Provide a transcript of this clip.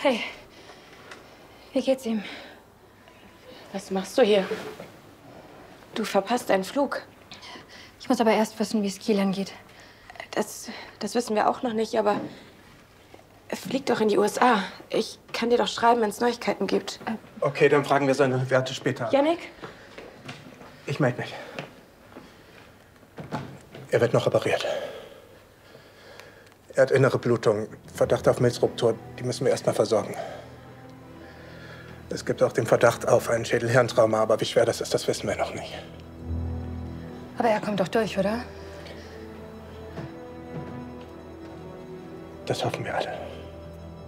Hey, wie geht's ihm? Was machst du hier? Du verpasst deinen Flug. Ich muss aber erst wissen, wie es Kilian geht. Das wissen wir auch noch nicht, aber er fliegt doch in die USA. Ich kann dir doch schreiben, wenn es Neuigkeiten gibt. Okay, dann fragen wir seine Werte später. Jannik? Ich melde mich. Er wird noch operiert. Er hat innere Blutung, Verdacht auf Milzruptur. Die müssen wir erst mal versorgen. Es gibt auch den Verdacht auf ein Schädel-Hirntrauma, aber wie schwer das ist, das wissen wir noch nicht. Aber er kommt doch durch, oder? Das hoffen wir alle.